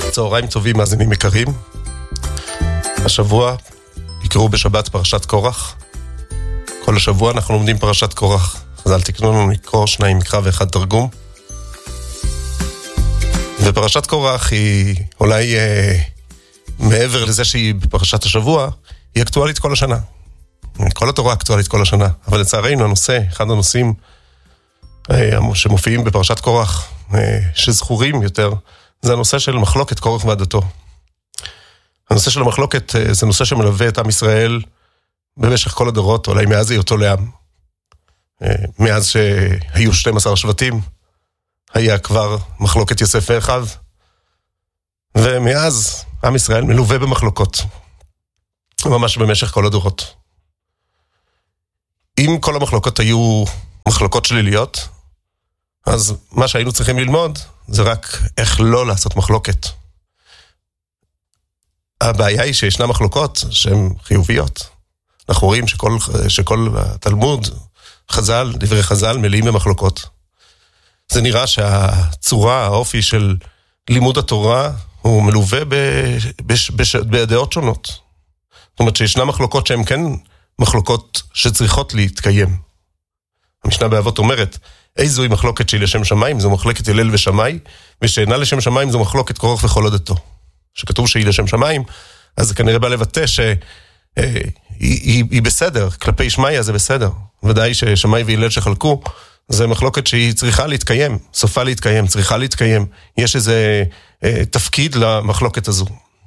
צהריים טובים, מאזינים יקרים. השבוע יקראו בשבת פרשת קורח. כל השבוע אנחנו לומדים פרשת קורח. אז אל תקנו לנו לקרוא 2 מקרא ו1 תרגום. ופרשת קורח היא אולי מעבר לזה שהיא בפרשת השבוע, היא אקטואלית כל השנה. כל התורה אקטואלית כל השנה. אבל לצערנו הנושא, אחד הנושאים שמופיעים בפרשת קורח, שזכורים יותר, זה הנושא של מחלוקת קורח ועדתו. הנושא של המחלוקת זה נושא שמלווה את עם ישראל במשך כל הדורות, אולי מאז היותו לעם. מאז שהיו 12 שבטים, היה כבר מחלוקת יוסף ואחיו, ומאז עם ישראל מלווה במחלוקות, ממש במשך כל הדורות. אם כל המחלוקות היו מחלוקות שליליות, אז מה שהיינו צריכים ללמוד זה רק איך לא לעשות מחלוקת. הבעיה היא שישנה מחלוקות שהן חיוביות. אנחנו רואים שכל התלמוד, חז"ל, דברי חז"ל מלאים במחלוקות. זה נראה שהצורה, האופי של לימוד התורה הוא מלווה בדעות שונות. זאת אומרת שישנה מחלוקות שהן כן מחלוקות שצריכות להתקיים. המשנה באבות אומרת, איזוהי מחלוקת שהיא לשם שמיים, זו מחלוקת הלל ושמאי, ושאינה לשם שמיים זו מחלוקת קורח וכל עדתו. שכתוב שהיא לשם שמיים, אז זה כנראה בא לבטא שהיא בסדר, כלפי שמאי זה בסדר. ודאי ששמאי והלל שחלקו, זה מחלוקת שהיא צריכה להתקיים, סופה להתקיים, צריכה להתקיים. יש איזה תפקיד למחלוקת הזו.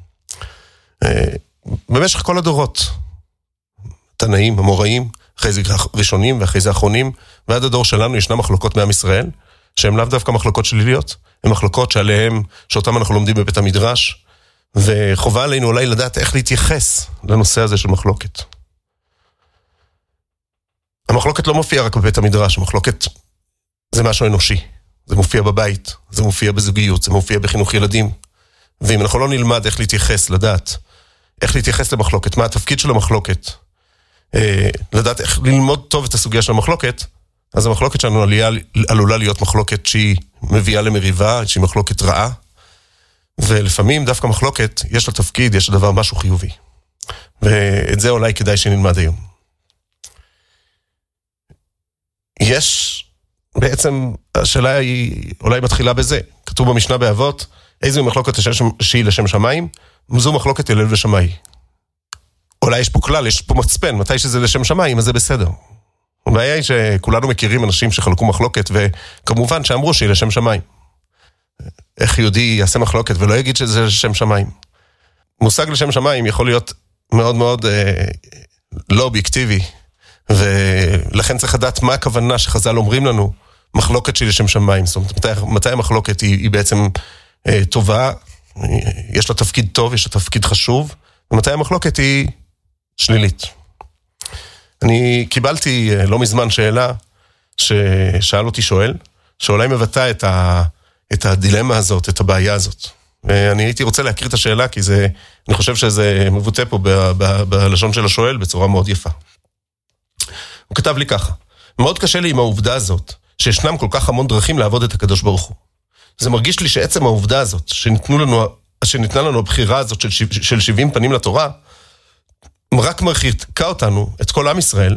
במשך כל הדורות, תנאים, המוראים, אחרי זה ראשונים ואחרי זה אחרונים, ועד הדור שלנו ישנה מחלוקות מעם ישראל, שהן לאו דווקא מחלוקות שליליות, הן מחלוקות שאותם אנחנו לומדים בבית המדרש, וחובה עלינו אולי לדעת איך להתייחס לנושא הזה של מחלוקת. המחלוקת לא מופיעה רק בבית המדרש, המחלוקת זה משהו אנושי, זה מופיע בבית, זה מופיע בזוגיות, זה מופיע בחינוך ילדים, ואם אנחנו לא נלמד איך להתייחס, לדעת, איך להתייחס למחלוקת, מה התפקיד של המחלוקת, לדעת איך ללמוד טוב את הסוגיה של המחלוקת, אז המחלוקת שלנו עלולה להיות מחלוקת שהיא מביאה למריבה, שהיא מחלוקת רעה, ולפעמים דווקא מחלוקת, יש לה תפקיד, יש לה דבר משהו חיובי. ואת זה אולי כדאי שנלמד היום. יש, בעצם, השאלה היא אולי מתחילה בזה. כתוב במשנה באבות, איזו מחלוקת שהיא לשם שמיים, זו מחלוקת הלל ושמאי. אולי יש פה כלל, יש פה מצפן, מתי שזה לשם שמיים, אז זה בסדר. הבעיה היא שכולנו מכירים אנשים שחלקו מחלוקת, וכמובן שאמרו שהיא לשם שמיים. איך יהודי יעשה מחלוקת ולא יגיד שזה לשם שמיים. מושג לשם שמיים יכול להיות מאוד מאוד לא אובייקטיבי, ולכן צריך לדעת מה הכוונה שחז"ל אומרים לנו, מחלוקת שהיא לשם שמיים. זאת אומרת, מתי המחלוקת היא בעצם טובה, יש לה תפקיד טוב, יש לה תפקיד חשוב, ומתי המחלוקת היא שלילית. אני קיבלתי לא מזמן שאלה ששאל אותי שואל, שאולי מבטא את הדילמה הזאת, את הבעיה הזאת. ואני הייתי רוצה להכיר את השאלה, כי אני חושב שזה מבוטא פה בלשון של השואל בצורה מאוד יפה. הוא כתב לי ככה, מאוד קשה לי עם העובדה הזאת, שישנם כל כך המון דרכים לעבוד את הקדוש ברוך הוא. זה מרגיש לי שעצם העובדה הזאת, שניתנה לנו הבחירה הזאת של 70 פנים לתורה, רק מרחיקה אותנו, את כל עם ישראל,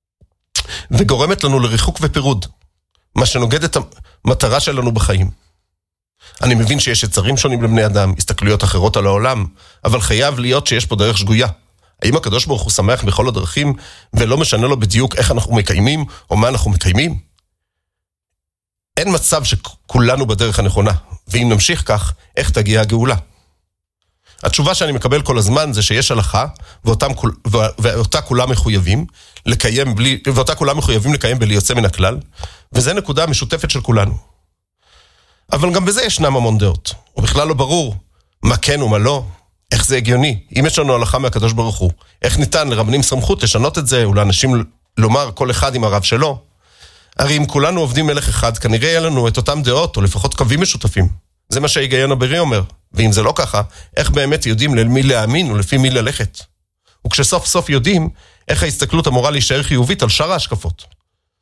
וגורמת לנו לריחוק ופירוד, מה שנוגד את המטרה שלנו בחיים. אני מבין שיש יצרים שונים לבני אדם, הסתכלויות אחרות על העולם, אבל חייב להיות שיש פה דרך שגויה. האם הקדוש ברוך הוא שמח בכל הדרכים, ולא משנה לו בדיוק איך אנחנו מקיימים, או מה אנחנו מקיימים? אין מצב שכולנו בדרך הנכונה, ואם נמשיך כך, איך תגיע הגאולה? התשובה שאני מקבל כל הזמן זה שיש הלכה, ואותה כולם מחויבים לקיים בלי יוצא מן הכלל, וזה נקודה משותפת של כולנו. אבל גם בזה ישנם המון דעות, ובכלל לא ברור מה כן ומה לא, איך זה הגיוני. אם יש לנו הלכה מהקדוש ברוך הוא, איך ניתן לרבנים סמכות לשנות את זה, ולאנשים לומר כל אחד עם הרב שלו? הרי אם כולנו עובדים מלך אחד, כנראה יהיה לנו את אותם דעות, או לפחות קווים משותפים. זה מה שההיגיון הבריא אומר. ואם זה לא ככה, איך באמת יודעים למי להאמין ולפי מי ללכת? וכשסוף סוף יודעים, איך ההסתכלות אמורה להישאר חיובית על שאר ההשקפות.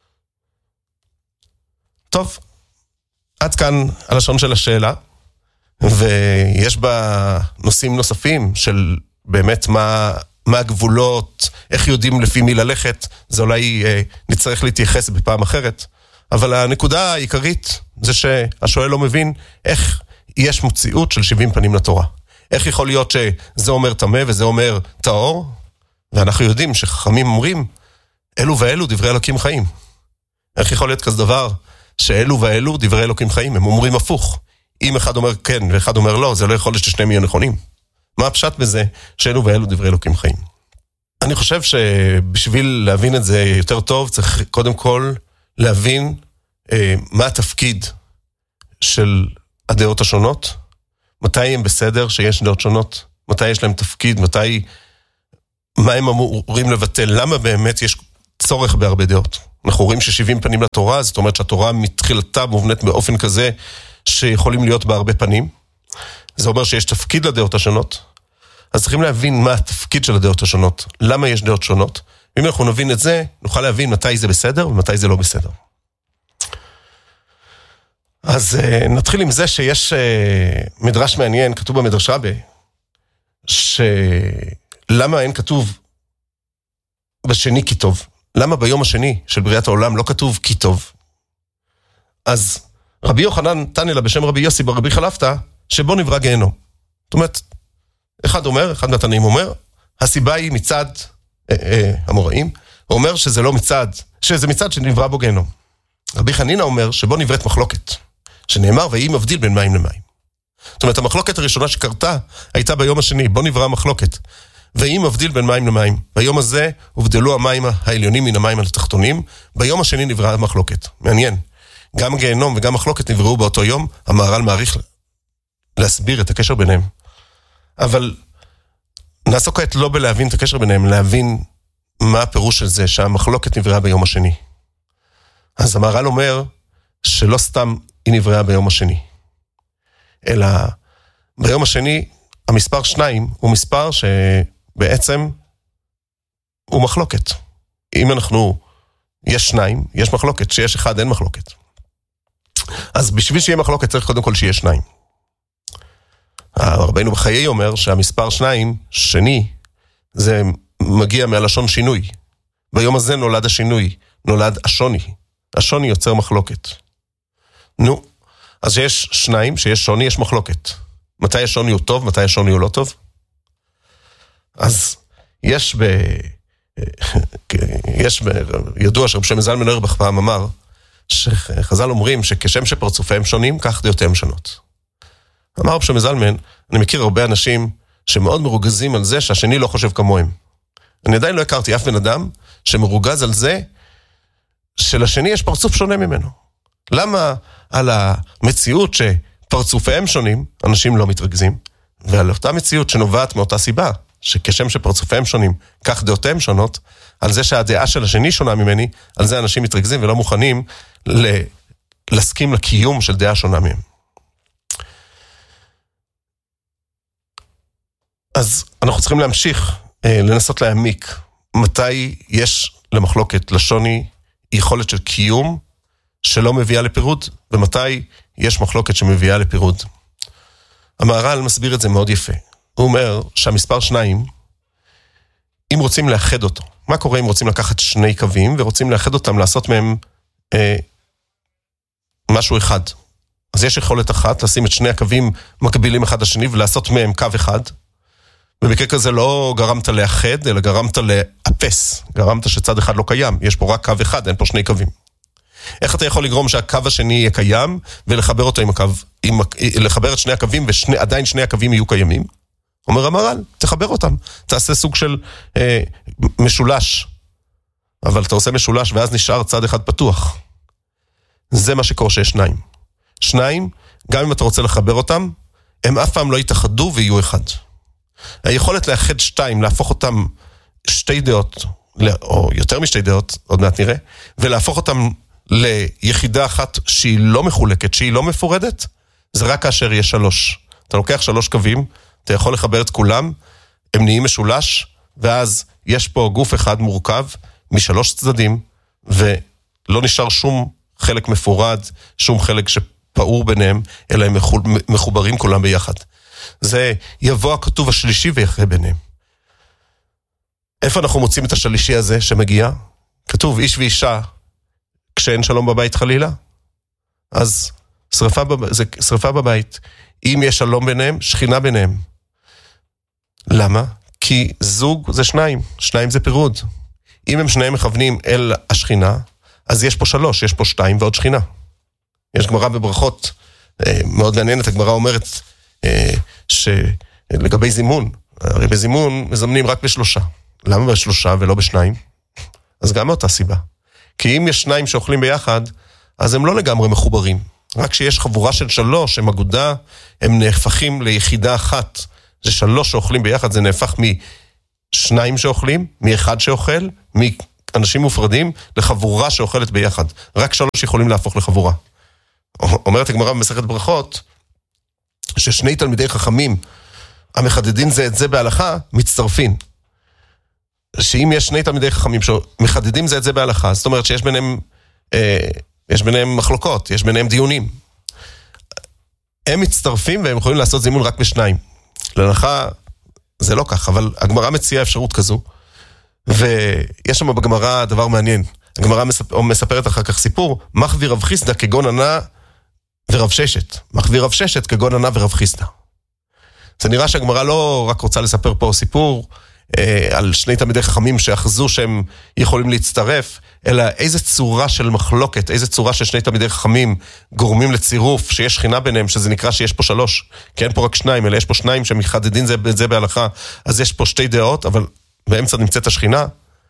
טוב, עד כאן הלשון של השאלה, ויש בה נושאים נוספים של באמת מה הגבולות, איך יודעים לפי מי ללכת, זה אולי נצטרך להתייחס בפעם אחרת, אבל הנקודה העיקרית זה שהשואל לא מבין איך יש מציאות של 70 פנים לתורה. איך יכול להיות שזה אומר טמא וזה אומר טהור, ואנחנו יודעים שחכמים אומרים, אלו ואלו דברי אלוקים חיים. איך יכול להיות כזה דבר שאלו ואלו דברי אלוקים חיים? הם אומרים הפוך. אם אחד אומר כן ואחד אומר לא, זה לא יכול להיות ששניהם יהיו נכונים. מה הפשט בזה שאלו ואלו דברי אלוקים חיים? אני חושב שבשביל להבין את זה יותר טוב, צריך קודם כל להבין מה התפקיד של הדעות השונות, מתי הם בסדר שיש דעות שונות, מתי יש להם תפקיד, מה הם אמורים לבטל, למה באמת יש צורך בהרבה דעות. אנחנו רואים ש70 פנים לתורה, זאת אומרת שהתורה מתחילתה מובנית באופן כזה שיכולים להיות בה הרבה פנים. זה אומר שיש תפקיד לדעות השונות, אז צריכים להבין מה התפקיד של הדעות השונות, למה יש דעות שונות. אם אנחנו נבין את זה, נוכל להבין מתי זה בסדר ומתי זה לא בסדר. אז נתחיל עם זה שיש מדרש מעניין, כתוב במדרש רבה, שלמה אין כתוב בשני כי טוב? למה ביום השני של בריאת העולם לא כתוב כי טוב? אז רבי יוחנן תנא בשם רבי יוסי ברבי חלפתא, שבו נברא גיהנום. זאת אומרת, אחד מהתנאים אומר, הסיבה היא מצד המוראים, הוא אומר שזה לא מצד, שזה מצד שנברא בו גיהנום. רבי חנינא אומר שבו נבראת מחלוקת, שנאמר ויהי מבדיל בין מים למים. זאת אומרת, המחלוקת הראשונה שקרתה הייתה ביום השני, בו נברא מחלוקת. ויהי מבדיל בין מים למים. ביום הזה הובדלו המים העליונים מן המים התחתונים, ביום השני נברא המחלוקת. מעניין. גם הגיהנום וגם מחלוקת נבראו באותו יום, המהר"ל מעריך להסביר את הקשר ביניהם. אבל נעסוק כעת לא בלהבין את הקשר ביניהם, להבין מה הפירוש של זה שהמחלוקת נבראה ביום השני. אז המהר"ל אומר שלא סתם היא נבראה ביום השני, אלא ביום השני המספר 2 הוא מספר שבעצם הוא מחלוקת. אם יש 2, יש מחלוקת, שיש 1 אין מחלוקת. אז בשביל שיהיה מחלוקת צריך קודם כל שיהיה 2. רבינו בחיי אומר שהמספר 2, שני, זה מגיע מהלשון שינוי. ביום הזה נולד השינוי, נולד השוני. השוני יוצר מחלוקת. אז שיש 2, שיש שוני, יש מחלוקת. מתי השוני הוא טוב, מתי השוני הוא לא טוב? אז ידוע שרב שמעון זלמן אוירבך פעם אמר, שחז"ל אומרים שכשם שפרצופיהם שונים, כך דעותיהם שונות. אמר רב שמעון זלמן, אני מכיר הרבה אנשים שמאוד מרוגזים על זה שהשני לא חושב כמוהם. אני עדיין לא הכרתי אף בן אדם שמרוגז על זה שלשני יש פרצוף שונה ממנו. למה על המציאות שפרצופיהם שונים, אנשים לא מתרגזים, ועל אותה מציאות שנובעת מאותה סיבה, שכשם שפרצופיהם שונים, כך דעותיהם שונות, על זה שהדעה של השני שונה ממני, על זה אנשים מתרגזים ולא מוכנים להסכים לקיום של דעה שונה מהם. אז אנחנו צריכים להמשיך לנסות להעמיק מתי יש למחלוקת לשוני יכולת של קיום שלא מביאה לפירוד, ומתי יש מחלוקת שמביאה לפירוד. המהר"ל מסביר את זה מאוד יפה. הוא אומר שהמספר 2, אם רוצים לאחד אותו, מה קורה אם רוצים לקחת 2 קווים ורוצים לאחד אותם, לעשות מהם משהו אחד? אז יש יכולת אחת, לשים את 2 הקווים מקבילים אחד לשני ולעשות מהם קו אחד. במקרה כזה לא גרמת לאחד, אלא גרמת לאפס. גרמת שצד אחד לא קיים. יש פה רק קו אחד, אין פה 2 קווים. איך אתה יכול לגרום שהקו השני יהיה קיים, ולחבר אותו עם הקו, לחבר את 2 הקווים, ועדיין 2 הקווים יהיו קיימים? אומר המהר"ל, תחבר אותם. תעשה סוג של משולש. אבל אתה עושה משולש, ואז נשאר צד אחד פתוח. זה מה שקורה שיש 2. 2, גם אם אתה רוצה לחבר אותם, הם אף פעם לא יתאחדו ויהיו אחד. היכולת לאחד 2, להפוך אותם 2 דעות, או יותר מ2 דעות, עוד מעט נראה, ולהפוך אותם ליחידה אחת שהיא לא מחולקת, שהיא לא מפורדת, זה רק כאשר יש 3. אתה לוקח 3 קווים, אתה יכול לחבר את כולם, הם נהיים משולש, ואז יש פה גוף אחד מורכב מ3 צדדים, ולא נשאר שום חלק מפורד, שום חלק פעור ביניהם, אלא הם מחוברים כולם ביחד. זה יבוא הכתוב השלישי ויחיה ביניהם. איפה אנחנו מוצאים את השלישי הזה שמגיע? כתוב איש ואישה, כשאין שלום בבית חלילה, אז שריפה בבית. אם יש שלום ביניהם, שכינה ביניהם. למה? כי זוג זה שניים, שניים זה פירוד. אם הם שניהם מכוונים אל השכינה, אז יש פה 3, יש פה 2 ועוד שכינה. יש גמרא בברכות, מאוד מעניינת, הגמרא אומרת שלגבי זימון, הרי בזימון מזמנים רק ב3. למה ב3 ולא ב2? אז גם מאותה סיבה. כי אם יש 2 שאוכלים ביחד, אז הם לא לגמרי מחוברים. רק שיש חבורה של 3, הם אגודה, הם נהפכים ליחידה אחת. זה 3 שאוכלים ביחד, זה נהפך מ2 שאוכלים, מ1 שאוכל, מאנשים מופרדים, לחבורה שאוכלת ביחד. רק 3 יכולים להפוך לחבורה. אומרת הגמרא במסכת ברכות, ששני תלמידי חכמים, המחדדים זה את זה בהלכה, מצטרפים. שאם יש 2 תלמידי חכמים שמחדדים זה את זה בהלכה, זאת אומרת שיש ביניהם מחלוקות, יש ביניהם דיונים. הם מצטרפים והם יכולים לעשות זימון רק ב2. להלכה זה לא כך, אבל הגמרא מציעה אפשרות כזו, ויש שם בגמרא דבר מעניין. הגמרא מספרת אחר כך סיפור, מחווי רב חיסדא כגון ענה ורב ששת. מחווי רב ששת כגון ענה ורב חיסדא. זה נראה שהגמרא לא רק רוצה לספר פה סיפור על 2 תלמידי חכמים שאחזו שהם יכולים להצטרף, אלא איזה צורה של מחלוקת, איזה צורה של 2 תלמידי חכמים גורמים לצירוף, שיש שכינה ביניהם, שזה נקרא שיש פה 3, כי אין פה רק 2, אלא יש פה 2 שמחדדים זה בהלכה, אז יש פה 2 דעות, אבל באמצע נמצאת השכינה,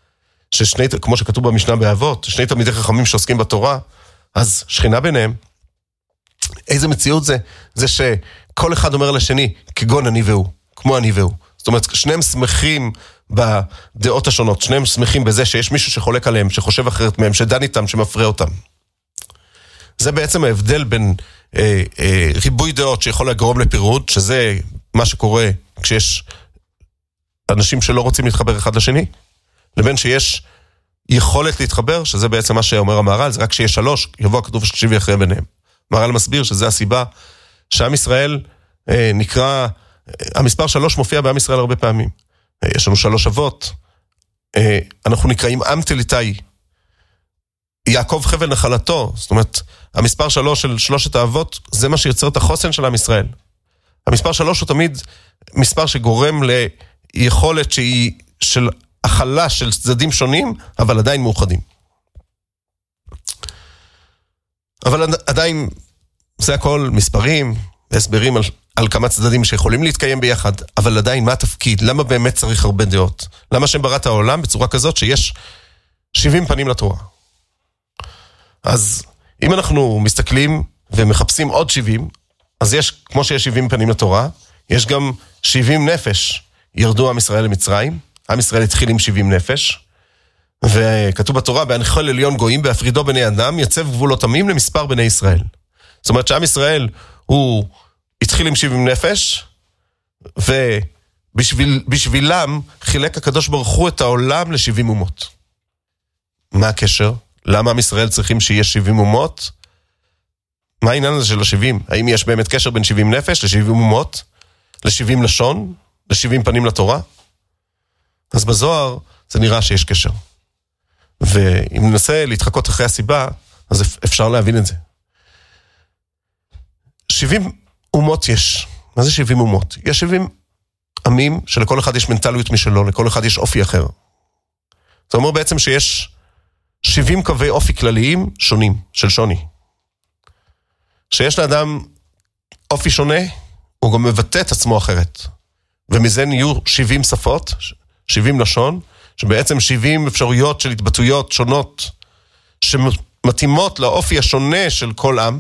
כמו שכתוב במשנה באבות, 2 תלמידי חכמים שעוסקים בתורה, אז שכינה ביניהם. איזה מציאות זה? זה שכל אחד אומר לשני, כגון אני והוא, כמו אני והוא. זאת אומרת, שניהם שמחים בדעות השונות, שניהם שמחים בזה שיש מישהו שחולק עליהם, שחושב אחרת מהם, שדן איתם, שמפרה אותם. זה בעצם ההבדל בין ריבוי דעות שיכול לגרום לפירוד, שזה מה שקורה כשיש אנשים שלא רוצים להתחבר אחד לשני, לבין שיש יכולת להתחבר, שזה בעצם מה שאומר המהר"ל, זה רק שיש 3, יבוא הכתוב השלישי ויחיה ביניהם. המהר"ל מסביר שזה הסיבה שעם ישראל נקרא, המספר 3 מופיע בעם ישראל הרבה פעמים. יש לנו 3 אבות, אנחנו נקראים עם תליטאי, יעקב חבל נחלתו, זאת אומרת, המספר 3 של 3 האבות, זה מה שיוצר את החוסן של עם ישראל. המספר 3 הוא תמיד מספר שגורם ליכולת שהיא של החלה של צדדים שונים, אבל עדיין מאוחדים. אבל עדיין זה הכל מספרים, הסברים על כמה צדדים שיכולים להתקיים ביחד, אבל עדיין מה התפקיד? למה באמת צריך הרבה דעות? למה שם ברא את העולם בצורה כזאת שיש 70 פנים לתורה? אז אם אנחנו מסתכלים ומחפשים עוד 70, אז יש, כמו שיש 70 פנים לתורה, יש גם 70 נפש. ירדו עם ישראל למצרים, עם ישראל התחיל עם 70 נפש, וכתוב בתורה, בהנחל עליון גויים, בהפרידו בני אדם, יצב גבולות עמים למספר בני ישראל. זאת אומרת שעם ישראל הוא התחיל עם 70 נפש, ובשבילם חילק הקדוש ברוך הוא את העולם ל70 אומות. מה הקשר? למה עם ישראל צריכים שיהיה 70 אומות? מה העניין הזה של ה70? האם יש באמת קשר בין 70 נפש ל70 אומות? ל70 לשון? ל70 פנים לתורה? אז בזוהר זה נראה שיש קשר. ואם ננסה להתחקות אחרי הסיבה, אז אפשר להבין את זה. 70 אומות יש. מה זה 70 אומות? יש 70 עמים שלכל אחד יש מנטליות משלו, לכל אחד יש אופי אחר. זה אומר בעצם שיש 70 קווי אופי כלליים שונים, של שוני. שיש לאדם אופי שונה, הוא גם מבטא את עצמו אחרת. ומזה נהיו 70 שפות, 70 לשון, שבעצם 70 אפשרויות של התבטאויות שונות, שמתאימות לאופי השונה של כל עם.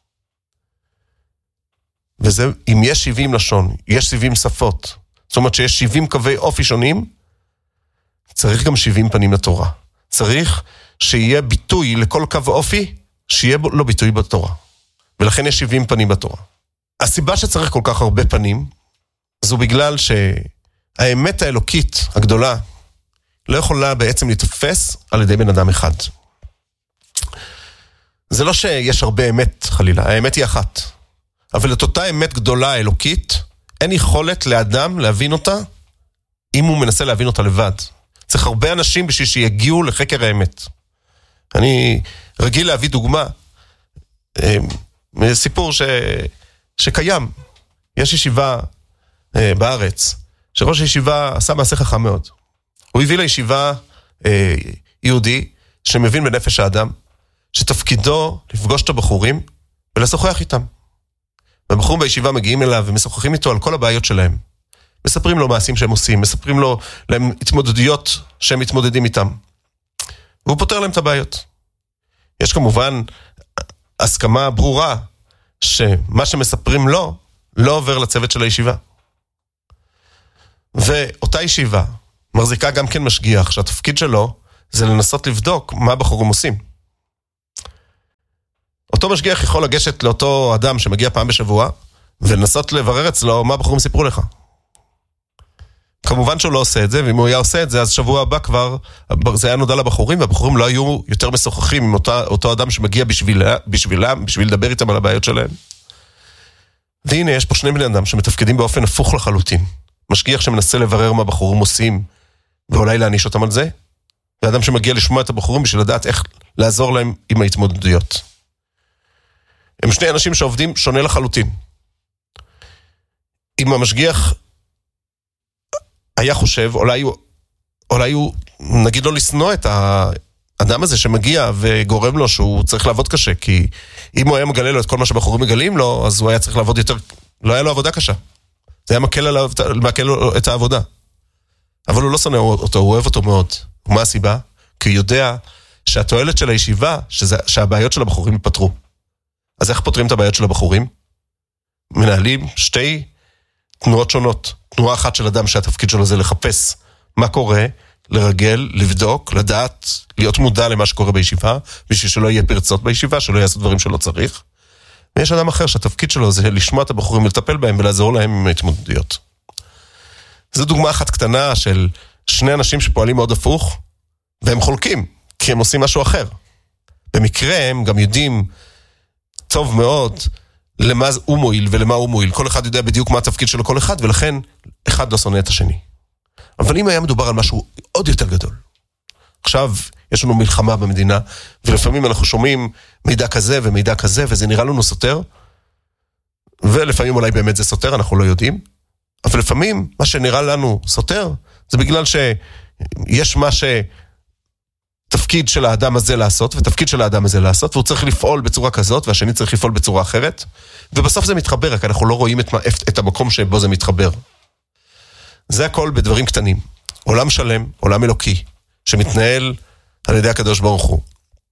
וזה, אם יש 70 לשון, יש 70 שפות, זאת אומרת שיש 70 קווי אופי שונים, צריך גם 70 פנים לתורה. צריך שיהיה ביטוי לכל קו אופי, שיהיה לו ביטוי בתורה. ולכן יש 70 פנים בתורה. הסיבה שצריך כל כך הרבה פנים, זו בגלל שהאמת האלוקית הגדולה, לא יכולה בעצם להתפס על ידי בן אדם אחד. זה לא שיש הרבה אמת חלילה, האמת היא אחת. אבל את אותה אמת גדולה אלוקית, אין יכולת לאדם להבין אותה, אם הוא מנסה להבין אותה לבד. צריך הרבה אנשים בשביל שיגיעו לחקר האמת. אני רגיל להביא דוגמה, סיפור שקיים. יש ישיבה בארץ, שראש הישיבה עשה מעשה חכם מאוד. הוא הביא לישיבה יהודי שמבין בנפש האדם, שתפקידו לפגוש את הבחורים ולשוחח איתם. והבחורים בישיבה מגיעים אליו ומשוחחים איתו על כל הבעיות שלהם. מספרים לו מעשים שהם עושים, מספרים לו להם התמודדויות שהם מתמודדים איתם. והוא פותר להם את הבעיות. יש כמובן הסכמה ברורה שמה שמספרים לו לא עובר לצוות של הישיבה. ואותה ישיבה מחזיקה גם כן משגיח שהתפקיד שלו זה לנסות לבדוק מה בחורים עושים. אותו משגיח יכול לגשת לאותו אדם שמגיע פעם בשבוע ולנסות לברר אצלו מה בחורים סיפרו לך. כמובן שהוא לא עושה את זה, ואם הוא היה עושה את זה, אז שבוע הבא כבר, זה היה נודע לבחורים, והבחורים לא היו יותר משוחחים עם אותו אדם שמגיע בשבילם, בשביל לדבר איתם על הבעיות שלהם. והנה, יש פה שני בני אדם שמתפקדים באופן הפוך לחלוטין. משגיח שמנסה לברר מה בחורים עושים, ואולי להעניש אותם על זה, ואדם שמגיע לשמוע את הבחורים בשביל לדעת איך לעזור להם עם ההתמודדויות. הם שני אנשים שעובדים שונה לחלוטין. אם המשגיח היה חושב, אולי הוא נגיד לו לסנוע את האדם הזה שמגיע וגורם לו שהוא צריך לעבוד קשה, כי אם הוא היה מגלה לו את כל מה שבחורים מגלים לו, אז הוא היה צריך לעבוד יותר, לא היה לו עבודה קשה. זה היה מקל לו את העבודה. אבל הוא לא שונא אותו, הוא אוהב אותו מאוד. ומה הסיבה? כי הוא יודע שהתועלת של הישיבה, שהבעיות של הבחורים ייפתרו. אז איך פותרים את הבעיות של הבחורים? מנהלים שתי תנועות שונות. תנועה אחת של אדם שהתפקיד שלו זה לחפש מה קורה, לרגל, לבדוק, לדעת, להיות מודע למה שקורה בישיבה, בשביל שלא יהיה פרצות בישיבה, שלא יעשו דברים שלא צריך. ויש אדם אחר שהתפקיד שלו זה לשמוע את הבחורים ולטפל בהם ולעזור להם עם התמודדויות. זו דוגמה אחת קטנה של שני אנשים שפועלים מאוד הפוך, והם חולקים, כי הם עושים משהו אחר. במקרה הם גם יודעים טוב מאוד למה הוא מועיל ולמה הוא מועיל. כל אחד יודע בדיוק מה התפקיד שלו כל אחד, ולכן אחד לא שונא את השני. אבל אם היה מדובר על משהו עוד יותר גדול, עכשיו יש לנו מלחמה במדינה, ולפעמים אנחנו שומעים מידע כזה ומידע כזה, וזה נראה לנו סותר, ולפעמים אולי באמת זה סותר, אנחנו לא יודעים, אבל לפעמים מה שנראה לנו סותר, זה בגלל שיש מה תפקיד של האדם הזה לעשות, ותפקיד של האדם הזה לעשות, והוא צריך לפעול בצורה כזאת, והשני צריך לפעול בצורה אחרת, ובסוף זה מתחבר, רק אנחנו לא רואים את המקום שבו זה מתחבר. זה הכל בדברים קטנים. עולם שלם, עולם אלוקי, שמתנהל על ידי הקדוש ברוך הוא.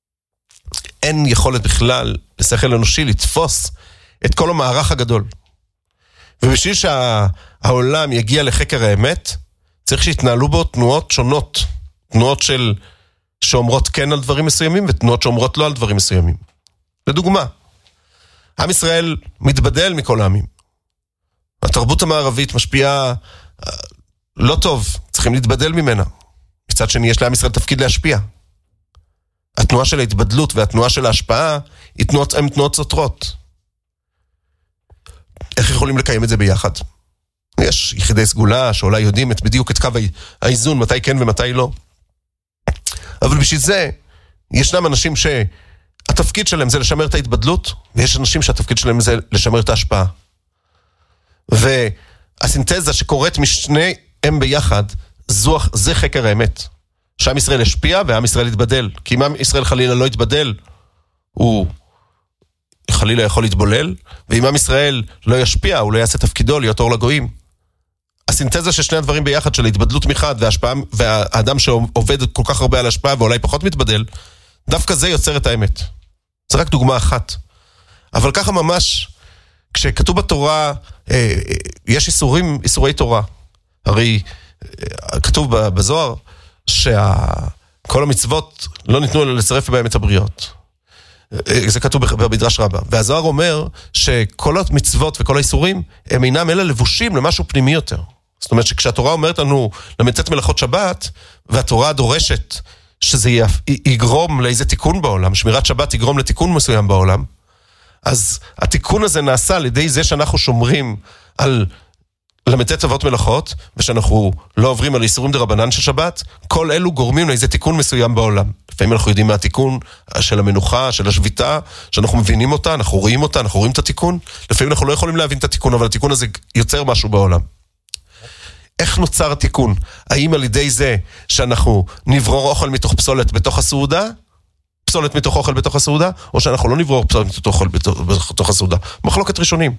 אין יכולת בכלל לשכל אנושי לתפוס את כל המערך הגדול. ובשביל שהעולם יגיע לחקר האמת, צריך שיתנהלו בו תנועות שונות. תנועות שאומרות כן על דברים מסוימים, ותנועות שאומרות לא על דברים מסוימים. לדוגמה, עם ישראל מתבדל מכל העמים. התרבות המערבית משפיעה לא טוב, צריכים להתבדל ממנה. מצד שני, יש לעם ישראל תפקיד להשפיע. התנועה של ההתבדלות והתנועה של ההשפעה הן תנועות סותרות. איך יכולים לקיים את זה ביחד? יש יחידי סגולה שאולי יודעים בדיוק את קו האיזון, מתי כן ומתי לא. אבל בשביל זה, ישנם אנשים שהתפקיד שלהם זה לשמר את ההתבדלות, ויש אנשים שהתפקיד שלהם זה לשמר את ההשפעה. והסינתזה שקורית משניהם ביחד, זה חקר האמת. שעם ישראל השפיע ועם ישראל יתבדל. כי אם עם ישראל חלילה לא יתבדל, הוא חלילה יכול להתבולל, ואם עם ישראל לא ישפיע, הוא לא יעשה תפקידו להיות אור לגויים. הסינתזה של שני הדברים ביחד, של ההתבדלות מחד והאדם שעובד כל כך הרבה על השפעה ואולי פחות מתבדל, דווקא זה יוצר את האמת. זה רק דוגמה אחת. אבל ככה ממש, כשכתוב בתורה, יש איסורי תורה. הרי כתוב בזוהר שכל המצוות לא ניתנו אלא לצרף בהם את הבריות. זה כתוב במדרש רבה. והזוהר אומר שכל המצוות וכל האיסורים הם אינם אלא לבושים למשהו פנימי יותר. זאת אומרת שכשהתורה אומרת לנו למצאת מלאכות שבת, והתורה דורשת שזה יגרום לאיזה תיקון בעולם, שמירת שבת יגרום לתיקון מסוים בעולם, אז התיקון הזה נעשה על ידי זה שאנחנו שומרים על למתת אבות מלאכות, ושאנחנו לא עוברים על איסורים דרבנן של שבת, כל אלו גורמים לאיזה תיקון מסוים בעולם. לפעמים אנחנו יודעים מה התיקון של המנוחה, של השביתה, שאנחנו מבינים אותה, אנחנו רואים אותה, אנחנו רואים את התיקון. לפעמים אנחנו לא יכולים להבין את התיקון, אבל התיקון הזה יוצר משהו בעולם. איך נוצר התיקון? האם על ידי זה שאנחנו נברור אוכל מתוך פסולת בתוך הסעודה, פסולת מתוך אוכל בתוך הסעודה, או שאנחנו לא נברור פסולת מתוך אוכל בתוך הסעודה? מחלוקת ראשונים.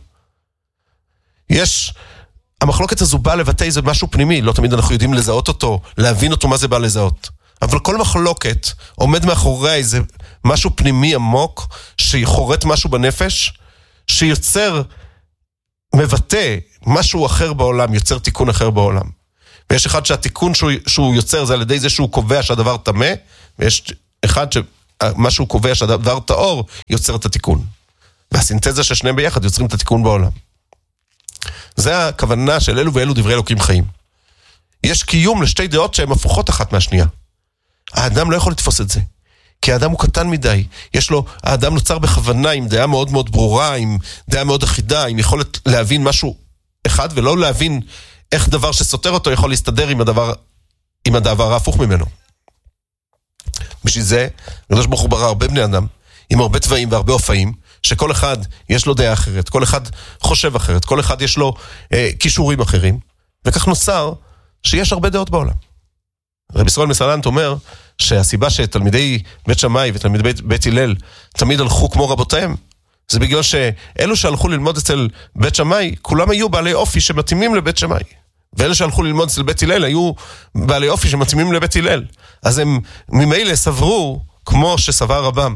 המחלוקת הזו באה לבטא איזה משהו פנימי, לא תמיד אנחנו יודעים לזהות אותו, להבין אותו מה זה בא לזהות. אבל כל מחלוקת עומד מאחורי איזה משהו פנימי עמוק, שיחורט משהו בנפש, שיוצר, מבטא משהו אחר בעולם, יוצר תיקון אחר בעולם. ויש אחד שהתיקון שהוא יוצר זה על ידי זה שהוא קובע שהדבר טמא, ויש אחד שמה שהוא קובע שהדבר טהור יוצר את התיקון. והסינתזה ששניהם ביחד יוצרים את התיקון בעולם. זה הכוונה של אלו ואלו דברי אלוקים חיים. יש קיום לשתי דעות שהן הפוכות אחת מהשנייה. האדם לא יכול לתפוס את זה, כי האדם הוא קטן מדי. האדם נוצר בכוונה עם דעה מאוד מאוד ברורה, עם דעה מאוד אחידה, עם יכולת להבין משהו אחד, ולא להבין איך דבר שסותר אותו יכול להסתדר עם הדבר ההפוך ממנו. בשביל זה, הקדוש ברוך הוא ברא הרבה בני אדם, עם הרבה טבעים והרבה אופאים, שכל אחד יש לו דעה אחרת, כל אחד חושב אחרת, כל אחד יש לו קישורים אחרים, וכך נוצר שיש הרבה דעות בעולם. רבי ישראל מסלנט אומר שהסיבה שתלמידי בית שמאי ותלמידי בית הלל תמיד הלכו כמו רבותיהם, זה בגלל שאלו שהלכו ללמוד אצל בית שמאי, כולם היו בעלי אופי שמתאימים לבית שמאי, ואלו שהלכו ללמוד אצל בית הלל היו בעלי אופי שמתאימים לבית הלל, אז הם ממילא סברו כמו שסבר רבם.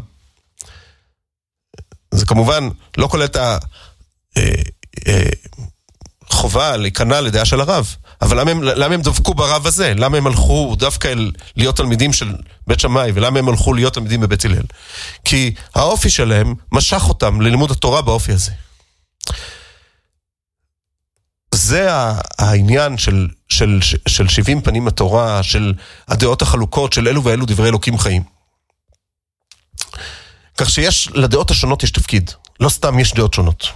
זה כמובן לא כולל את החובה להיכנע לדעה של הרב, אבל למה הם דווקו ברב הזה? למה הם הלכו דווקא להיות תלמידים של בית שמאי, ולמה הם הלכו להיות תלמידים בבית הלל? כי האופי שלהם משך אותם ללימוד התורה באופי הזה. זה העניין של 70 פנים התורה, של הדעות החלוקות, של אלו ואלו דברי אלוקים חיים. כך שיש לדעות השונות יש תפקיד, לא סתם יש דעות שונות.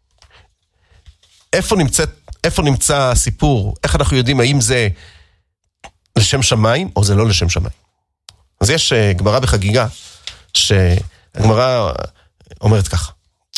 איפה נמצא הסיפור? איך אנחנו יודעים האם זה לשם שמיים או זה לא לשם שמיים? אז יש גמרא בחגיגה, שהגמרא אומרת ככה.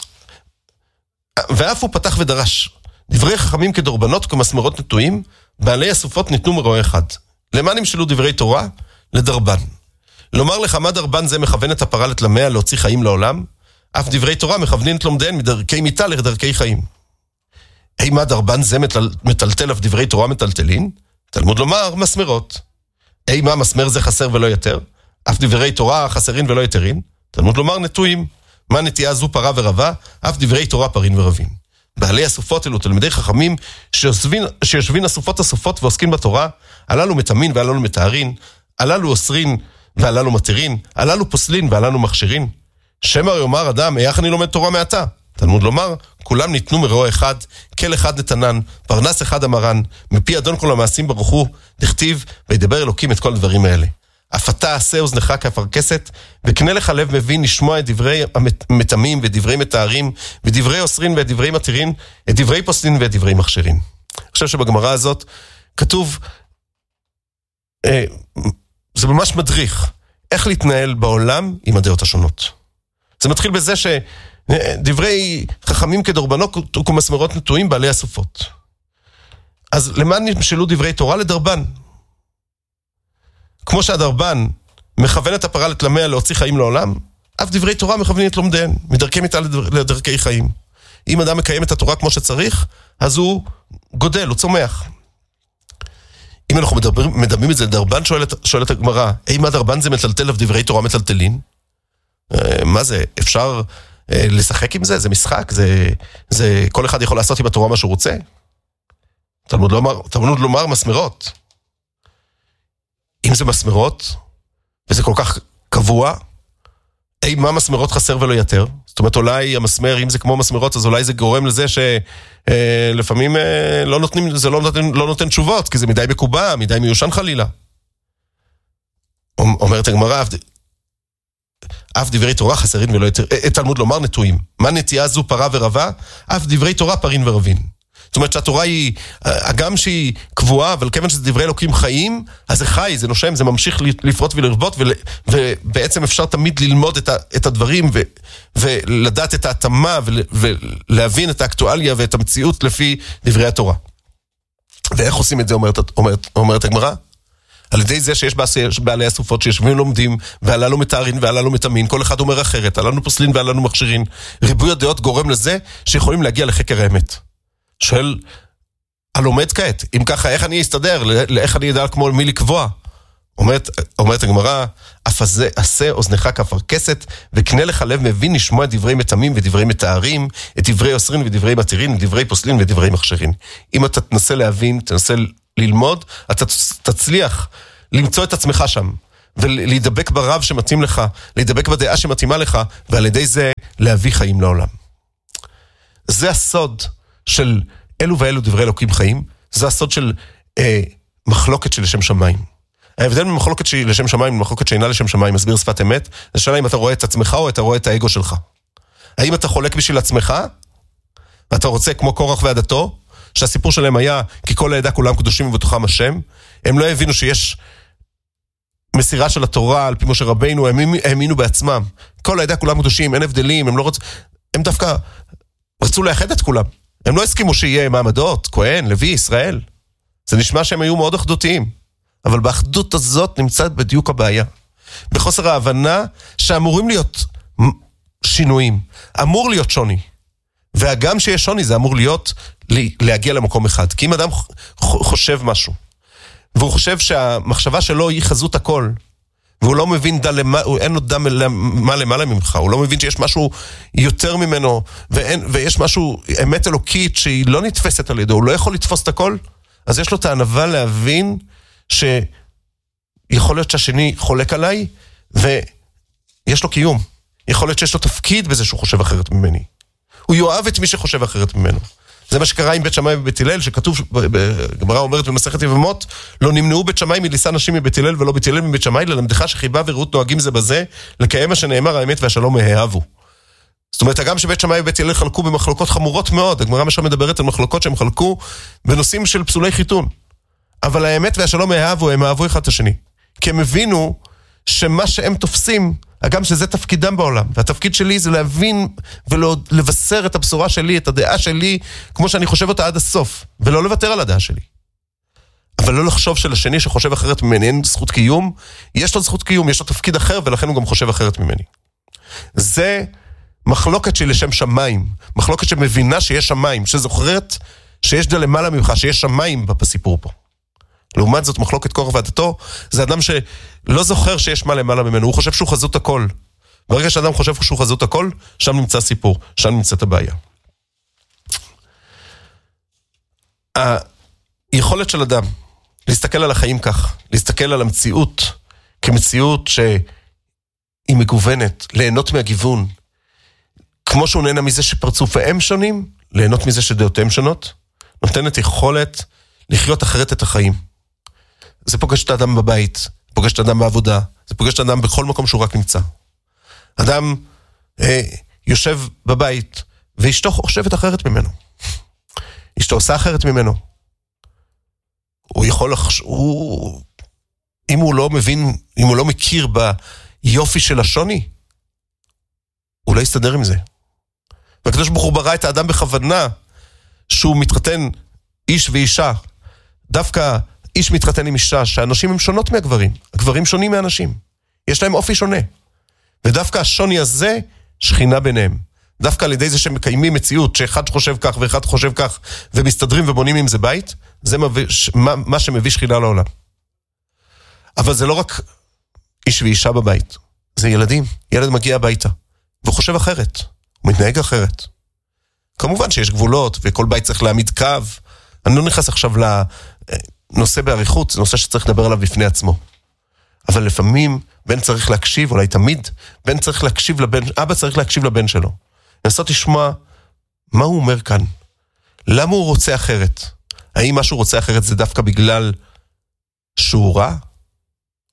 ואף הוא פתח ודרש, דברי חכמים כדורבנות וכמסמרות נטועים, בעלי הסופות ניתנו מרועה אחד. למה נמשלו דברי תורה? לדרבן. לומר לך מה דרבן זה מכוון את הפרה לתלמיה להוציא חיים לעולם? אף דברי תורה מכוונים את לומדיהן מדרכי מיתה לדרכי חיים. מה דרבן זה מטלטל אף דברי תורה מטלטלין? תלמוד לומר מסמרות. מה מסמר זה חסר ולא יתר? אף דברי תורה חסרין ולא יתרין? תלמוד לומר נטועים. מה נטייה זו פרה ורבה? אף דברי תורה פרין ורבים. בעלי הסופות אלו תלמידי חכמים שיושבים הסופות ועוסקים בתורה, הללו מטמין והללו מתארין, הללו אוסרין והללו מתירין, הללו פוסלין והללו מכשירין. שמא יאמר אדם, איך אני לומד תורה מעתה? תלמוד לומר, כולם ניתנו מרוע אחד, כל אחד נתנן, פרנס אחד אמרן, מפי אדון כל המעשים ברוך הוא, דכתיב, וידבר אלוקים את כל הדברים האלה. אף אתה עשה אוזנך כאפרכסת, וקנה לך לב מבין לשמוע את דברי המתמים, ואת דברי מתארים, ודברי אוסרין ואת דברי מתירין, את דברי פוסלין ואת דברי מכשירין. אני חושב שבגמרא הזאת כתוב, זה ממש מדריך, איך להתנהל בעולם עם הדעות השונות. זה מתחיל בזה שדברי חכמים כדורבנות וכמסמרות נטועים בעלי הסופות. אז למה נמשלו דברי תורה? לדרבן. כמו שהדרבן מכוון את הפרה לתלמיה להוציא חיים לעולם, אף דברי תורה מכוונים את לומדיהן, מדרכי מיתה לדרכי חיים. אם אדם מקיים את התורה כמו שצריך, אז הוא גודל, הוא צומח. אם אנחנו מדברים את זה לדרבן, שואלת הגמרא, מה דרבן זה מטלטל אף דברי תורה מטלטלין? מה זה? אפשר לשחק עם זה? זה משחק? זה כל אחד יכול לעשות עם התורה מה שהוא רוצה? תלמוד לומר מסמרות. אם זה מסמרות, וזה כל כך קבוע, מה מסמרות חסר ולא יתר? זאת אומרת, אולי המסמר, אם זה כמו מסמרות, אז אולי זה גורם לזה שלפעמים זה לא נותן תשובות, כי זה מדי מקובע, מדי מיושן חלילה. אומרת הגמרא, אף דברי תורה חסרין ולא יותר, תלמוד לומר נטועים. מה נטייה זו פרה ורבה? אף דברי תורה פרין ורבין. זאת אומרת שהתורה היא, הגם שהיא קבועה, אבל כיוון שזה דברי אלוקים חיים, אז זה חי, זה נושם, זה ממשיך לפרוט ולרבות, ובעצם אפשר תמיד ללמוד את הדברים, ולדעת את ההתאמה, ולהבין את האקטואליה ואת המציאות לפי דברי התורה. ואיך עושים את זה, אומרת הגמרא? על ידי זה שיש בעלי הסופות שיושבים לומדים, והללו מתארין והללו מתאמין, כל אחד אומר אחרת, הללו פוסלין והללו מכשירין. ריבוי הדעות גורם לזה שיכולים להגיע לחקר האמת. שואל, הלומד כעת, אם ככה, איך אני אסתדר? איך אני אדע כמו מי לקבוע? אומרת הגמרא, אף עשה אוזנך כפרקסת, וקנה לך לב מבין לשמוע דברי מתאמים ודברי מתארים, את דברי אוסרין ודברי מתירין, דברי פוסלין ודברי מכשירין. אם אתה תנסה להבין, תנסה ללמוד, אתה תצליח למצוא את עצמך שם, ולהידבק ברב שמתאים לך, להידבק בדעה שמתאימה לך, ועל ידי זה להביא חיים לעולם. זה הסוד של אלו ואלו דברי אלוקים חיים, זה הסוד של מחלוקת של לשם שמיים. ההבדל ממחלוקת לשם שמיים ומחלוקת שאינה לשם שמיים, מסביר שפת אמת, זה שאלה אם אתה רואה את עצמך או אתה רואה את האגו שלך. האם אתה חולק בשביל עצמך, ואתה רוצה כמו קורח ועדתו, שהסיפור שלהם היה כי כל העדה כולם קדושים ובתוכם השם, הם לא הבינו שיש מסירה של התורה על פי משה רבינו, הם האמינו בעצמם. כל העדה כולם קדושים, אין הבדלים, הם דווקא רצו לאחד את כולם. הם לא הסכימו שיהיה מעמדות, כהן, לוי, ישראל. זה נשמע שהם היו מאוד אחדותיים. אבל באחדות הזאת נמצאת בדיוק הבעיה. בחוסר ההבנה שאמורים להיות שינויים. אמור להיות שוני. והגם שיש שוני זה אמור להיות להגיע למקום אחד. כי אם אדם חושב משהו, והוא חושב שהמחשבה שלו היא חזות הכל, והוא לא מבין אין לו דם מה למעלה ממך, הוא לא מבין שיש משהו יותר ממנו, ויש משהו, אמת אלוקית שהיא לא נתפסת על ידו, הוא לא יכול לתפוס את הכל, אז יש לו את הענווה להבין שיכול להיות שהשני חולק עליי, ויש לו קיום. יכול להיות שיש לו תפקיד בזה שהוא חושב אחרת ממני. הוא יאהב את מי שחושב אחרת ממנו. זה מה שקרה עם בית שמאי ובית הלל, שכתוב, בגמרא אומרת במסכת יבמות, לא נמנעו בית שמאי מלישא נשים מבית הלל, ולא בית הלל מבית שמאי, ללמדך שחיבה ורעות נוהגים זה בזה, לקיים מה שנאמר האמת והשלום מהאהבו. זאת אומרת, גם שבית שמאי ובית הלל חלקו במחלוקות חמורות מאוד, הגמרא משם מדברת על מחלוקות שהם חלקו בנושאים של פסולי חיתון. אבל האמת והשלום מהאהבו, הם אהבו אחד את השני. כי הם הבינו שמה שהם תופסים, גם שזה תפקידם בעולם, והתפקיד שלי זה להבין ולבשר את הבשורה שלי, את הדעה שלי, כמו שאני חושב אותה עד הסוף, ולא לוותר על הדעה שלי. אבל לא לחשוב שלשני שחושב אחרת ממני, אין זכות קיום, יש לו זכות קיום, יש לו תפקיד אחר, ולכן הוא גם חושב אחרת ממני. זה מחלוקת שהיא לשם שמיים, מחלוקת שמבינה שיש שמיים, שזוכרת שיש דה למעלה ממך, שיש שמיים בסיפור פה. לעומת זאת, מחלוקת קורח ועדתו, זה אדם שלא זוכר שיש מה למעלה ממנו, הוא חושב שהוא חזות הכל. ברגע שאדם חושב שהוא חזות הכל, שם נמצא הסיפור, שם נמצאת הבעיה. היכולת של אדם להסתכל על החיים כך, להסתכל על המציאות כמציאות שהיא מגוונת, ליהנות מהגיוון, כמו שהוא נהנה מזה שפרצופיהם שונים, ליהנות מזה שדעותיהם שונות, נותנת יכולת לחיות אחרת את החיים. זה פוגש את האדם בבית, פוגש את האדם בעבודה, זה פוגש את האדם בכל מקום שהוא רק נמצא. אדם יושב בבית, ואשתו חושבת אחרת ממנו. אשתו עושה אחרת ממנו. הוא יכול אם הוא לא מבין, אם הוא לא מכיר ביופי של השוני, הוא לא יסתדר עם זה. והקדוש ברוך הוא ברא את האדם בכוונה, שהוא מתחתן איש ואישה, דווקא איש מתחתן עם אישה, שהאנשים הם שונות מהגברים. הגברים שונים מהאנשים. יש להם אופי שונה. ודווקא השוני הזה, שכינה ביניהם. דווקא על ידי זה שהם מקיימים מציאות, שאחד חושב כך ואחד חושב כך, ומסתדרים ובונים עם זה בית, זה מה שמביא שכינה לעולם. אבל זה לא רק איש ואישה בבית. זה ילדים. ילד מגיע הביתה, והוא חושב אחרת. הוא מתנהג אחרת. כמובן שיש גבולות, וכל בית צריך להעמיד קו. אני לא נכנס עכשיו לנושא בעריכות, זה נושא שצריך לדבר עליו בפני עצמו. אבל לפעמים בן צריך להקשיב, אולי תמיד, בן צריך להקשיב לבן, אבא צריך להקשיב לבן שלו. לנסות לשמוע מה הוא אומר כאן. למה הוא רוצה אחרת? האם מה שהוא רוצה אחרת זה דווקא בגלל שהוא רע?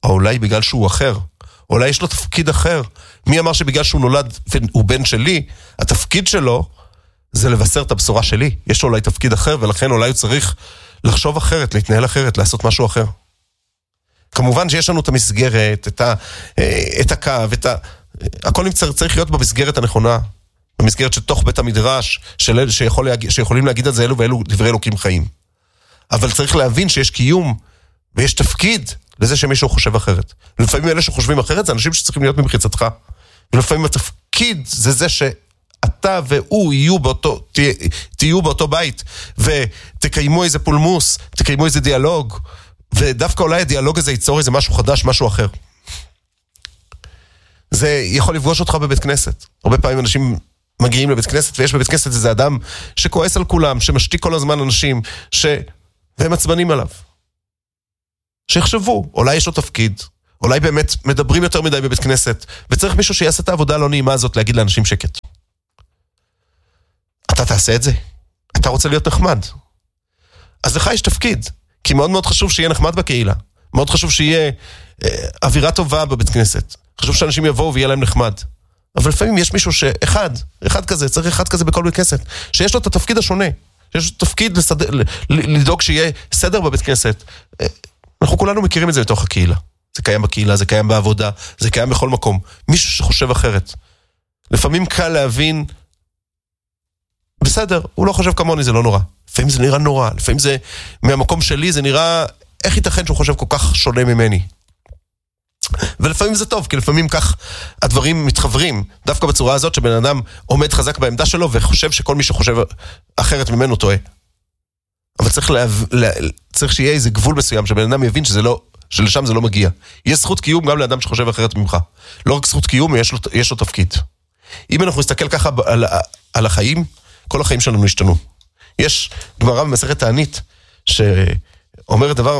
או אולי בגלל שהוא אחר, אולי יש לו תפקיד אחר. מי אמר שבגלל שהוא נולד והוא בן שלי, התפקיד שלו זה לבשר את הבשורה שלי. יש לו אולי תפקיד אחר, ולכן אולי הוא צריך לחשוב אחרת, להתנהל אחרת, לעשות משהו אחר. כמובן שיש לנו את המסגרת, את הקו, הכל צריך להיות במסגרת הנכונה, במסגרת שתוך בית המדרש, שיכולים להגיד על זה אלו ואלו דברי אלוקים חיים. אבל צריך להבין שיש קיום, ויש תפקיד לזה שמישהו חושב אחרת. ולפעמים אלה שחושבים אחרת, זה אנשים שצריכים להיות במחיצתך. ולפעמים התפקיד זה זה שאתה והוא תהיו באותו בית, ותקיימו איזה פולמוס, תקיימו איזה דיאלוג, ודווקא אולי הדיאלוג הזה ייצור איזה משהו חדש, משהו אחר. זה יכול לפגוש אותך בבית כנסת. הרבה פעמים אנשים מגיעים לבית כנסת, ויש בבית כנסת איזה אדם שכועס על כולם, שמשתיק כל הזמן אנשים, והם עצבנים עליו. שיחשבו, אולי יש לו תפקיד, אולי באמת מדברים יותר מדי בבית כנסת, וצריך מישהו שיעשה את העבודה הלא נעימה הזאת, להגיד לאנשים שקט. אתה תעשה את זה? אתה רוצה להיות נחמד. אז לך יש תפקיד, כי מאוד מאוד חשוב שיהיה נחמד בקהילה, מאוד חשוב שיהיה אווירה טובה בבית כנסת, חשוב שאנשים יבואו ויהיה להם נחמד. אבל לפעמים יש מישהו אחד כזה, צריך אחד כזה בכל בית כנסת, שיש לו את התפקיד השונה, שיש לו תפקיד לדאוג שיהיה סדר בבית כנסת. אנחנו כולנו מכירים את זה בתוך הקהילה. זה קיים בקהילה, זה קיים בעבודה, זה קיים בכל מקום. מישהו שחושב אחרת. לפעמים קל להבין, בסדר, הוא לא חושב כמוני, זה לא נורא. לפעמים זה נראה נורא, לפעמים זה, מהמקום שלי זה נראה, איך ייתכן שהוא חושב כל כך שונה ממני? ולפעמים זה טוב, כי לפעמים כך הדברים מתחברים, דווקא בצורה הזאת שבן אדם עומד חזק בעמדה שלו, וחושב שכל מי שחושב אחרת ממנו טועה. אבל צריך שיהיה איזה גבול מסוים, שבן אדם יבין שלשם זה לא מגיע. יש זכות קיום גם לאדם שחושב אחרת ממך. לא רק זכות קיום, יש לו תפקיד. אם אנחנו נסתכל ככה על החיים, כל החיים שלנו השתנו. יש גמרא במסכת תענית, שאומרת דבר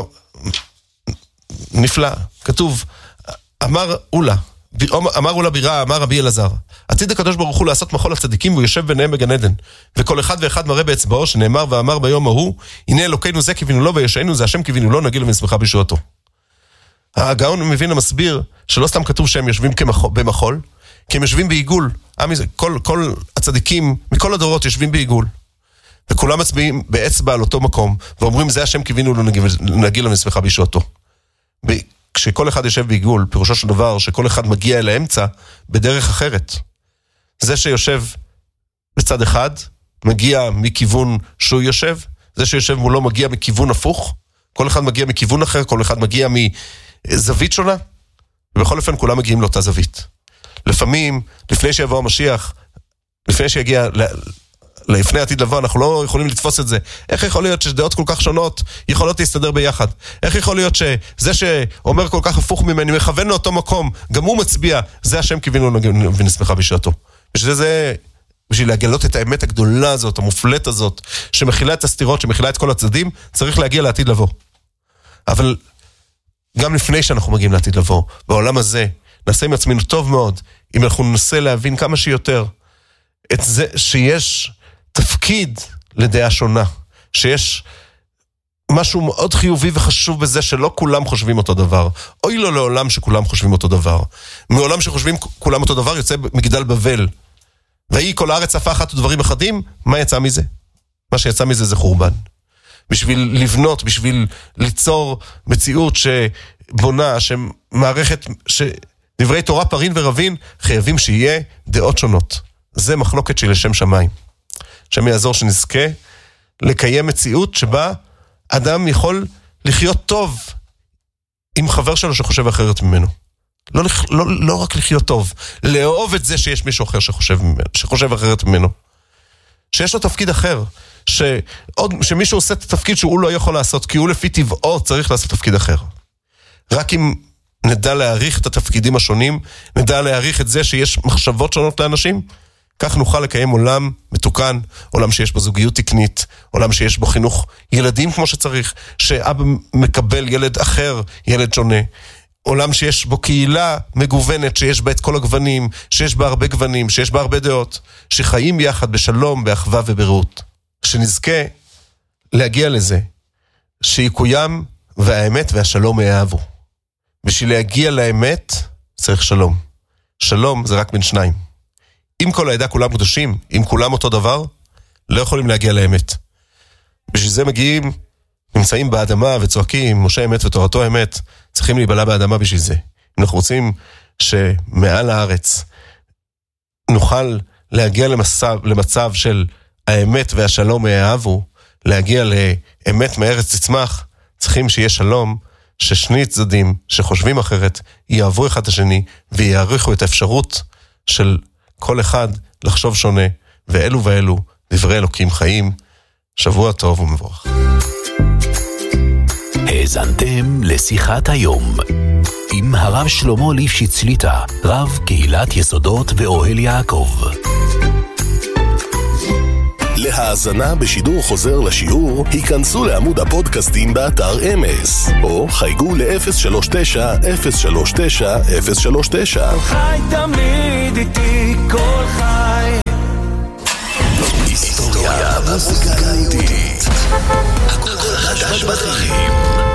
נפלא. כתוב, אמר אולה בירה, אמר רבי אלעזר, עתיד הקדוש ברוך הוא לעשות מחול לצדיקים, והוא יושב ביניהם בגן עדן. וכל אחד ואחד מראה באצבעו, שנאמר ואמר ביום ההוא, הנה אלוקינו זה כיוונו לו, וישענו זה השם כיוונו לו, נגיל ונשמחה בישועתו. הגאון מבין המסביר, שלא סתם כתוב שהם יושבים במחול, כי הם יושבים בעיגול. כל הצדיקים מכל הדורות יושבים בעיגול. וכולם מצביעים באצבע על אותו מקום, ואומרים זה השם כיוונו לו, נגיל ונשמחה בישועתו. כשכל אחד יושב בעיגול, פירושו של דבר שכל אחד מגיע אל האמצע בדרך אחרת. זה שיושב בצד אחד, מגיע מכיוון שהוא יושב, זה שיושב מולו מגיע מכיוון הפוך, כל אחד מגיע מכיוון אחר, כל אחד מגיע מזווית שונה, ובכל אופן כולם מגיעים לאותה זווית. לפעמים, לפני שיבוא המשיח, לפני שיגיע לפני עתיד לבוא, אנחנו לא יכולים לתפוס את זה. איך יכול להיות שדעות כל כך שונות יכולות להסתדר ביחד? איך יכול להיות שזה שאומר כל כך הפוך ממני, מכוון לאותו מקום, גם הוא מצביע, זה השם כיוונו ונשמחה בשעתו. בשביל להגלות את האמת הגדולה הזאת, המופלט הזאת, שמכילה את הסתירות, שמכילה את כל הצדדים, צריך להגיע לעתיד לבוא. אבל גם לפני שאנחנו מגיעים לעתיד לבוא, בעולם הזה, נעשה עם עצמנו טוב מאוד, אם אנחנו ננסה להבין כמה שיותר, את זה שיש תפקיד לדעה שונה, שיש משהו מאוד חיובי וחשוב בזה שלא כולם חושבים אותו דבר. אוי לו לעולם שכולם חושבים אותו דבר. מעולם שחושבים כולם אותו דבר יוצא מגדל בבל. והיא כל הארץ צפה אחת ודברים אחדים, מה יצא מזה? מה שיצא מזה זה חורבן. בשביל לבנות, בשביל ליצור מציאות שבונה, שמערכת, שדברי תורה פרין ורבין, חייבים שיהיה דעות שונות. זה מחלוקת של לשם שמיים. שם יעזור שנזכה לקיים מציאות שבה אדם יכול לחיות טוב עם חבר שלו שחושב אחרת ממנו. לא רק לחיות טוב, לאהוב את זה שיש מישהו אחר שחושב אחרת ממנו. שיש לו תפקיד אחר, שמישהו עושה את התפקיד שהוא לא יכול לעשות, כי הוא לפי טבעו צריך לעשות תפקיד אחר. רק אם נדע להעריך את התפקידים השונים, נדע להעריך את זה שיש מחשבות שונות לאנשים, כך נוכל לקיים עולם מתוקן, עולם שיש בו זוגיות תקנית, עולם שיש בו חינוך ילדים כמו שצריך, שאבא מקבל ילד אחר, ילד שונה, עולם שיש בו קהילה מגוונת, שיש בה את כל הגוונים, שיש בה הרבה גוונים, שיש בה הרבה דעות, שחיים יחד בשלום, באחווה וברעות. שנזכה להגיע לזה, שיקוים והאמת והשלום יאהבו. בשביל להגיע לאמת צריך שלום. שלום זה רק בין שניים. אם כל העדה כולם קדושים, אם כולם אותו דבר, לא יכולים להגיע לאמת. בשביל זה מגיעים, נמצאים באדמה וצועקים, משה אמת ותורתו אמת, צריכים להיבלע באדמה בשביל זה. אם אנחנו רוצים שמעל הארץ נוכל להגיע למצב של האמת והשלום יאהבו, להגיע לאמת מארץ תצמח, צריכים שיהיה שלום, ששני צדדים שחושבים אחרת יאהבו אחד את השני ויעריכו את האפשרות של כל אחד לחשוב שונה, ואלו ואלו דברי אלוקים חיים. שבוע טוב ומבורך. האזנתם לשיחת היום עם הרב שלמה ליפשיץ שליט"א, רב קהילת יסודות ואוהל יעקב. להאזנה בשידור חוזר לשיעור, היכנסו לעמוד הפודקאסטים באתר אמס, או חייגו ל-039-039-039. כל חי תמיד איתי, כל חי. היסטוריה, מוזיקה יהודית, הכל חדש בדרכים.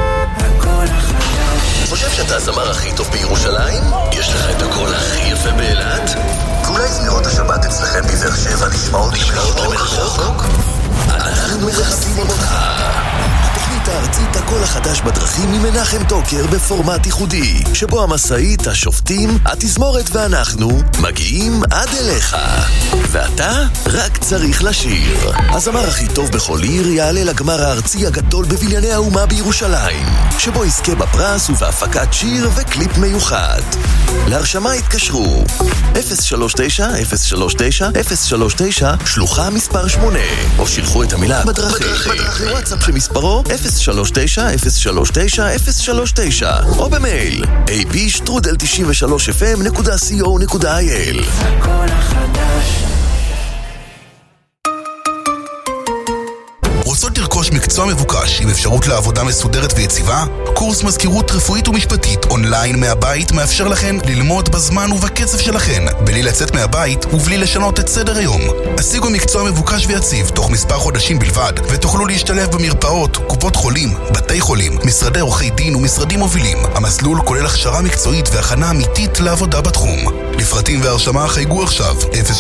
חושב שאתה הזמר הכי טוב בירושלים? יש לך את הקול הכי יפה באילת? ואולי זמירות השבת אצלכם בבאר שבע נשמעות מרחוק? אנחנו מחפשים אותך. התוכנית הארצית הקול החדש בדרכים עם מנחם טוקר בפורמט ייחודי, שבו המשאית, השופטים, התזמורת ואנחנו מגיעים עד אליך, ואתה רק צריך לשיר. הזמר הכי טוב בכל עיר יעלה לגמר הארצי הגדול בבנייני האומה בירושלים, שבו יזכה בפרס ובהפקת שיר וקליפ מיוחד. להרשמה התקשרו 039-039-039 שלוחה מספר 8, או שילחו את המילה בדרכים לוואטסאפ שמספרו 039-039-039, או במייל ab@93fm.co.il. הכל החדש. רוצות לרכוש מקצוע מבוקש עם אפשרות לעבודה מסודרת ויציבה? קורס מזכירות רפואית ומשפטית אונליין מהבית מאפשר לכן ללמוד בזמן ובקצב שלכן, בלי לצאת מהבית ובלי לשנות את סדר היום. השיגו מקצוע מבוקש ויציב תוך מספר חודשים בלבד, ותוכלו להשתלב במרפאות, קופות חולים, בתי חולים, משרדי עורכי דין ומשרדים מובילים. המסלול כולל הכשרה מקצועית והכנה אמיתית לעבודה בתחום. לפרטים והרשמה חייגו עכשיו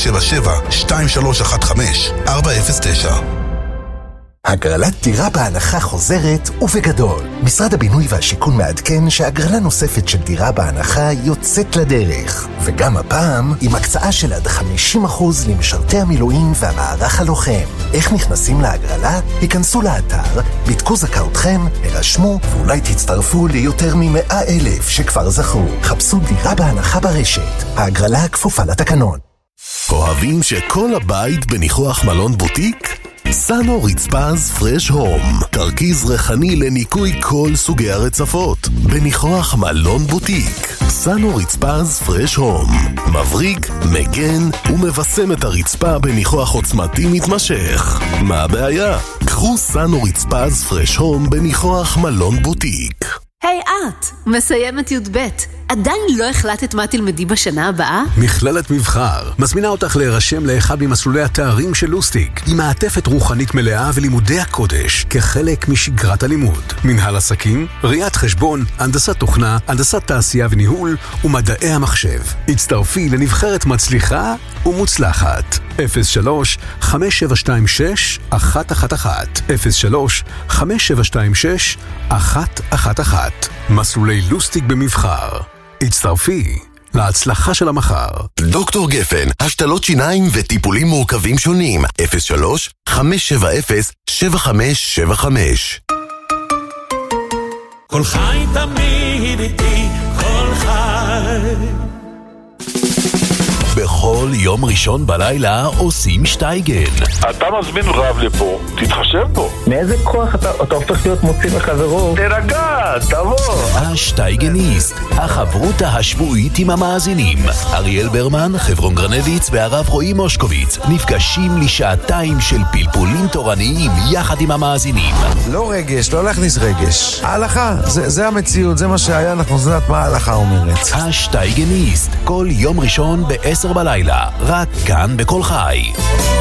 077-2315-409. הגרלת דירה בהנחה חוזרת ובגדול. משרד הבינוי והשיכון מעדכן שהגרלה נוספת של דירה בהנחה יוצאת לדרך. וגם הפעם עם הקצאה של עד 50% למשרתי המילואים והמערך הלוחם. איך נכנסים להגרלה? היכנסו לאתר, בדקו זכאותכם, הרשמו, ואולי תצטרפו ליותר מ100,000 שכבר זכו. חפשו דירה בהנחה ברשת. ההגרלה כפופה לתקנון. אוהבים שכל הבית בניחוח מלון בוטיק? סאנו רצפז פרש הום, תרכיז ריחני לניקוי כל סוגי הרצפות בניחוח מלון בוטיק. סאנו רצפז פרש הום מבריק, מגן ומבסם את הרצפה בניחוח עוצמתי מתמשך. מה הבעיה? קחו סאנו רצפז פרש הום בניחוח מלון בוטיק. היי את, מסיימת י"ב. עדיין לא החלטת מה תלמדי בשנה הבאה? מכללת מבחר מזמינה אותך להירשם לאחד ממסלולי התארים של לוסטיק, עם מעטפת רוחנית מלאה ולימודי הקודש כחלק משגרת הלימוד. מנהל עסקים, ראיית חשבון, הנדסת תוכנה, הנדסת תעשייה וניהול ומדעי המחשב. הצטרפי לנבחרת מצליחה ומוצלחת. 03-5726-111 03-5726-111 מסלולי לוסטיק במבחר. הצטרפי להצלחה של המחר. דוקטור גפן, השתלות שיניים וטיפולים מורכבים שונים. 03-570-7575. כל חי תמיד איתי, כל חי. בכל יום ראשון בלילה עושים שטייגן. אתה מזמין רב לפה, תתחשב בו. מאיזה כוח אתה הופך להיות מוציא מחברו? תרגע, תבוא. השטייגניסט, החברותה השבועית עם המאזינים. אריאל ברמן, חברון גרנביץ והרב רועי מושקוביץ נפגשים לשעתיים של פלפולים תורניים יחד עם המאזינים. לא רגש, לא להכניס רגש. ההלכה, זה המציאות, זה מה שהיה, אנחנו יודעת מה ההלכה אומרת. השטייגניסט, כל יום ראשון ב-10 בלילה, רק כאן בכל חי.